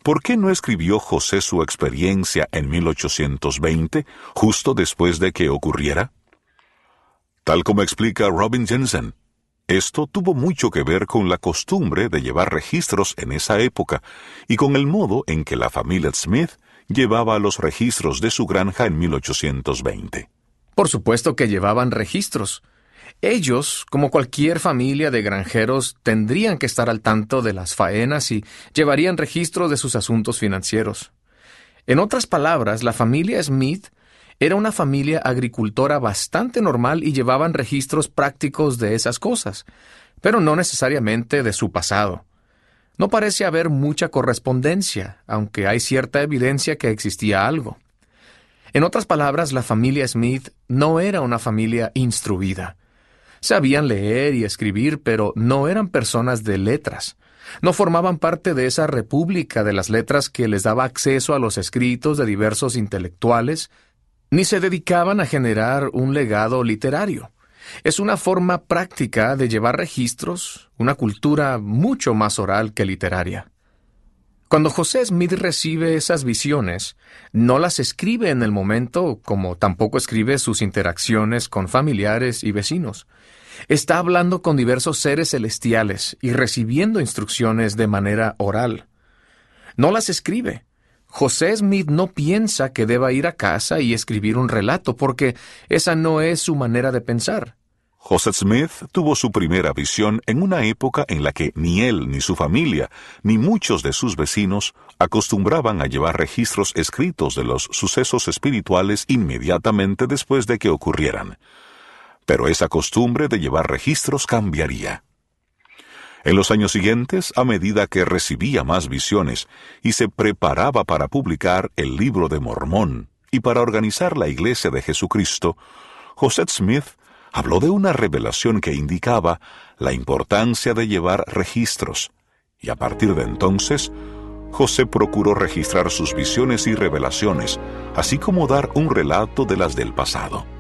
¿por qué no escribió José su experiencia en 1820, justo después de que ocurriera? Tal como explica Robin Jensen, esto tuvo mucho que ver con la costumbre de llevar registros en esa época y con el modo en que la familia Smith llevaba los registros de su granja en 1820. Por supuesto que llevaban registros. Ellos, como cualquier familia de granjeros, tendrían que estar al tanto de las faenas y llevarían registros de sus asuntos financieros. En otras palabras, la familia Smith era una familia agricultora bastante normal y llevaban registros prácticos de esas cosas, pero no necesariamente de su pasado. No parece haber mucha correspondencia, aunque hay cierta evidencia que existía algo. En otras palabras, la familia Smith no era una familia instruida. Sabían leer y escribir, pero no eran personas de letras. No formaban parte de esa república de las letras que les daba acceso a los escritos de diversos intelectuales, ni se dedicaban a generar un legado literario. Es una forma práctica de llevar registros, una cultura mucho más oral que literaria. Cuando José Smith recibe esas visiones, no las escribe en el momento, como tampoco escribe sus interacciones con familiares y vecinos. Está hablando con diversos seres celestiales y recibiendo instrucciones de manera oral. No las escribe. José Smith no piensa que deba ir a casa y escribir un relato, porque esa no es su manera de pensar. José Smith tuvo su primera visión en una época en la que ni él, ni su familia, ni muchos de sus vecinos acostumbraban a llevar registros escritos de los sucesos espirituales inmediatamente después de que ocurrieran. Pero esa costumbre de llevar registros cambiaría. En los años siguientes, a medida que recibía más visiones y se preparaba para publicar el Libro de Mormón y para organizar la Iglesia de Jesucristo, José Smith habló de una revelación que indicaba la importancia de llevar registros, y a partir de entonces, José procuró registrar sus visiones y revelaciones, así como dar un relato de las del pasado.